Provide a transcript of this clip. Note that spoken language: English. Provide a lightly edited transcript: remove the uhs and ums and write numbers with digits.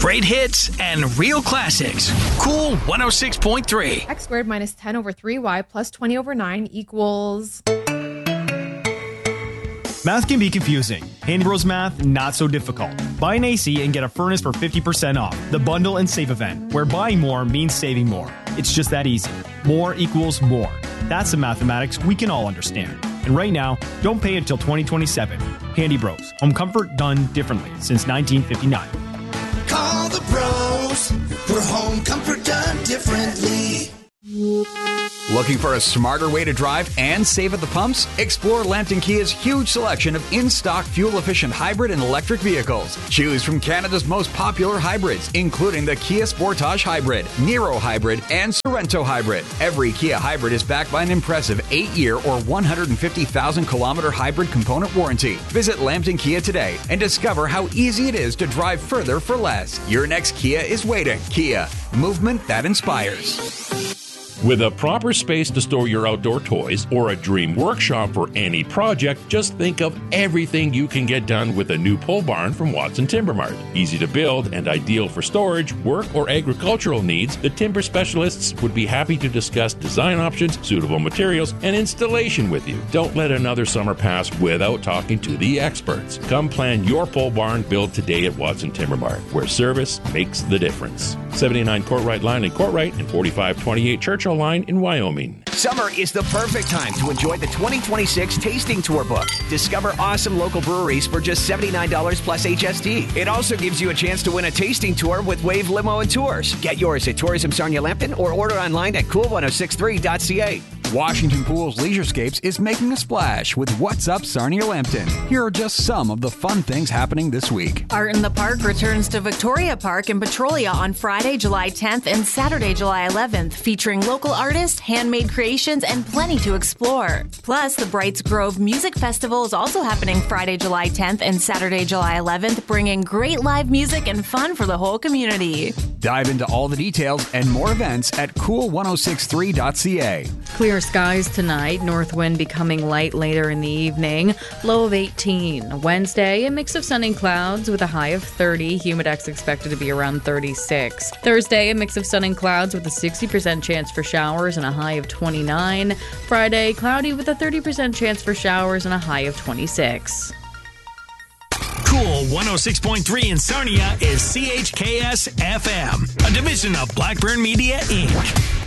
Great hits and real classics. Cool 106.3. X squared minus 10 over 3y plus 20 over 9 equals... Math can be confusing. Handy Bros Math, not so difficult. Buy an AC and get a furnace for 50% off. The Bundle and Save event, where buying more means saving more. It's just that easy. More equals more. That's the mathematics we can all understand. And right now, don't pay until 2027. Handy Bros. Home comfort done differently since 1959. Call the pros for home comfort done differently. Looking for a smarter way to drive and save at the pumps? Explore Lambton Kia's huge selection of in-stock fuel-efficient hybrid and electric vehicles. Choose from Canada's most popular hybrids, including the Kia Sportage Hybrid, Niro Hybrid, and Sorento Hybrid. Every Kia hybrid is backed by an impressive 8-year or 150,000-kilometer hybrid component warranty. Visit Lambton Kia today and discover how easy it is to drive further for less. Your next Kia is waiting. Kia, movement that inspires. With a proper space to store your outdoor toys or a dream workshop for any project, just think of everything you can get done with a new pole barn from Watson Timber Mart. Easy to build and ideal for storage, work, or agricultural needs, the timber specialists would be happy to discuss design options, suitable materials, and installation with you. Don't let another summer pass without talking to the experts. Come plan your pole barn build today at Watson Timber Mart, where service makes the difference. 79 Courtright Line in Courtright and 4528 Churchill Line in Wyoming. Summer is the perfect time to enjoy the 2026 Tasting Tour book. Discover awesome local breweries for just $79 plus HST. It also gives you a chance to win a tasting tour with Wave Limo and Tours. Get yours at Tourism Sarnia Lambton or order online at cool1063.ca. Washington Pools Leisurescapes is making a splash with What's Up Sarnia Lambton. Here are just some of the fun things happening this week. Art in the Park returns to Victoria Park in Petrolia on Friday, July 10th and Saturday, July 11th, featuring local artists, handmade creations, and plenty to explore. Plus, the Brights Grove Music Festival is also happening Friday, July 10th and Saturday, July 11th, bringing great live music and fun for the whole community. Dive into all the details and more events at cool1063.ca. Clear skies tonight, north wind becoming light later in the evening, low of 18. Wednesday, a mix of sun and clouds with a high of 30. Humidex expected to be around 36. Thursday, a mix of sun and clouds with a 60% chance for showers and a high of 29. Friday, cloudy with a 30% chance for showers and a high of 26. Cool 106.3 in Sarnia is CHKS FM, a division of Blackburn Media, Inc.